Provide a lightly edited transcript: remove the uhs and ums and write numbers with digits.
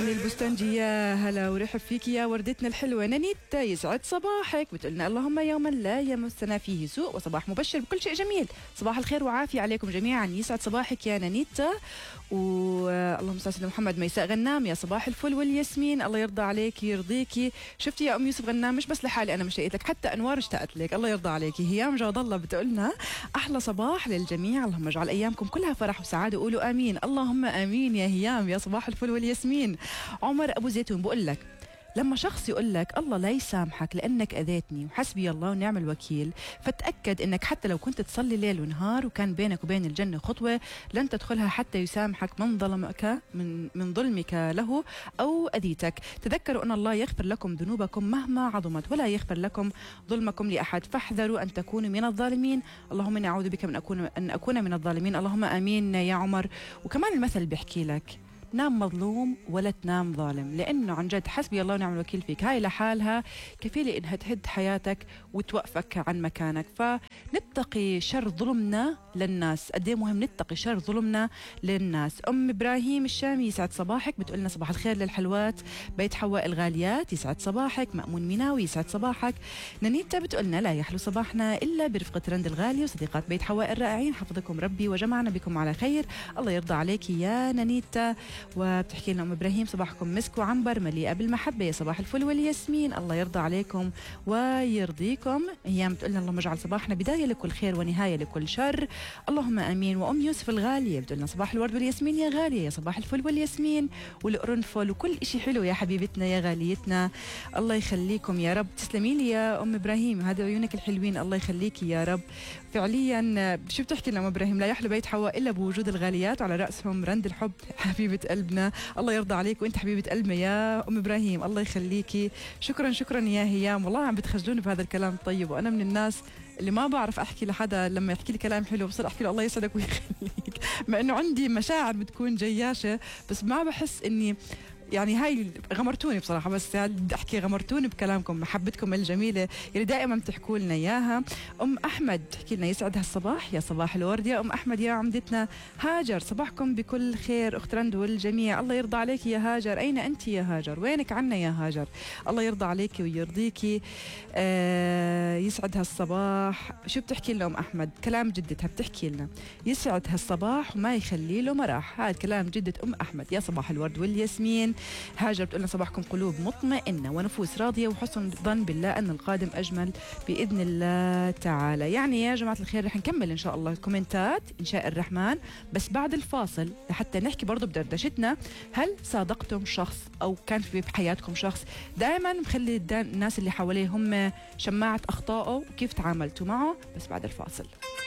علي البستنجي، يا هلا ورحب فيك يا وردتنا الحلوة نانيتا. يسعد صباحك، بتقولنا اللهم يوما لا يمسنا فيه سوء وصباح مبشر بكل شيء جميل. صباح الخير وعافية عليكم جميعا. يسعد صباحك يا نانيتا. واللهم صل على محمد. ميساء غنام، يا صباح الفل والياسمين، الله يرضى عليك يرضيكي. شفتي يا ام يوسف غنام، مش بس لحالي انا مشتاقت لك، حتى انوار اشتقت لك، الله يرضى عليكي. هيام جاد الله بتقولنا احلى صباح للجميع، اللهم اجعل ايامكم كلها فرح وسعاده، قولوا امين. اللهم امين يا هيام، يا صباح الفل والياسمين. عمر ابو زيتون بقول لك لما شخص يقول لك الله لا يسامحك لأنك أذيتني وحسبي الله ونعم الوكيل، فتأكد أنك حتى لو كنت تصلي ليل ونهار وكان بينك وبين الجنة خطوة لن تدخلها حتى يسامحك من ظلمك من ظلمك له أو أذيتك. تذكروا أن الله يغفر لكم ذنوبكم مهما عظمت ولا يغفر لكم ظلمكم لأحد، فاحذروا أن تكونوا من الظالمين. اللهم إني أعوذ بك من أن أكون من الظالمين، اللهم آمين يا عمر. وكمان المثل بيحكي لك نام مظلوم ولا تنام ظالم، لأنه عن جد حسبي الله ونعم الوكيل فيك، هاي لحالها كفيلة إنها تهد حياتك وتوقفك عن مكانك. فنتقي شر ظلمنا للناس، قد ايه مهم نتقي شر ظلمنا للناس. أم إبراهيم الشامي يسعد صباحك، بتقولنا صباح الخير للحلوات بيت حواء الغاليات، يسعد صباحك. مأمون ميناوي يسعد صباحك. نانيتا بتقولنا لا يحلو صباحنا إلا برفقة رند الغالي وصديقات بيت حواء الرائعين، حفظكم ربي وجمعنا بكم على خير، الله يرضى عليك يا نانيتا. وبتحكي لنا أم إبراهيم صباحكم مسك وعنبر مليئة بالمحبة، يا صباح الفل والياسمين، الله يرضى عليكم ويرضيكم. هي بتقولنا اللهم اجعل صباحنا بداية لكل خير ونهاية لكل شر، اللهم آمين. وأم يوسف الغالية بتقولنا صباح الورد والياسمين يا غالية، يا صباح الفل والياسمين والقرنفل وكل إشي حلو يا حبيبتنا يا غاليتنا، الله يخليكم يا رب. تسلمي لي يا أم إبراهيم، هذا عيونك الحلوين، الله يخليكي يا رب. فعليا شو بتحكي لنا أم إبراهيم؟ لا يحلو بيت حواء إلا بوجود الغاليات، على رأسهم رند الحب حبيبة قلبنا، الله يرضى عليك، وانت حبيبة قلبي يا أم إبراهيم، الله يخليكي. شكرا شكرا يا هيام، والله عم بتخجلوني بهذا الكلام الطيب، وأنا من الناس اللي ما بعرف أحكي لحدا لما يحكي لي كلام حلو بصير أحكي له الله يسعدك ويخليك، مع إنه عندي مشاعر بتكون جياشة، بس ما بحس إني يعني هاي غمرتوني بصراحة، بس بدي أحكي غمرتوني بكلامكم، محبتكم الجميلة اللي دائما بتحكوا لنا إياها. أم أحمد تحكي لنا يسعد هالصباح، يا صباح الورد يا أم أحمد. يا عمدتنا هاجر صباحكم بكل خير، أخت رند والجميع، الله يرضى عليك يا هاجر. أين أنت يا هاجر؟ وينك عنا يا هاجر؟ الله يرضى عليك ويرضيكي. يسعد هالصباح. شو بتحكي لنا أم أحمد؟ كلام جدتها بتحكي لنا يسعد هالصباح وما يخلي له مراح، هذا كلام جدة أم أحمد، يا صباح الورد والياسمين. هاجر بتقولنا صباحكم قلوب مطمئنة ونفوس راضية وحسن ظن بالله أن القادم أجمل بإذن الله تعالى. يعني يا جماعة الخير رح نكمل إن شاء الله الكومنتات إن شاء الرحمن، بس بعد الفاصل لحتى نحكي برضو بدردشتنا، هل صادقتم شخص أو كان في حياتكم شخص دائما مخلي الناس اللي حواليه هم شماعة أخطائه وكيف تعاملتوا معه؟ بس بعد الفاصل.